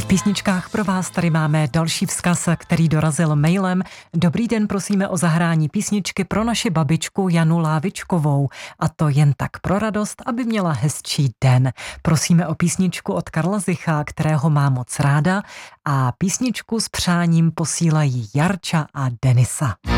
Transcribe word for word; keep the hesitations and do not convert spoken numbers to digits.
Písničkách pro vás tady máme další vzkaz, který dorazil mailem. Dobrý den, prosíme o zahrání písničky pro naši babičku Janu Lávičkovou. A to jen tak pro radost, aby měla hezčí den. Prosíme o písničku od Karla Zicha, kterého má moc ráda. A písničku s přáním posílají Jarča a Denisa.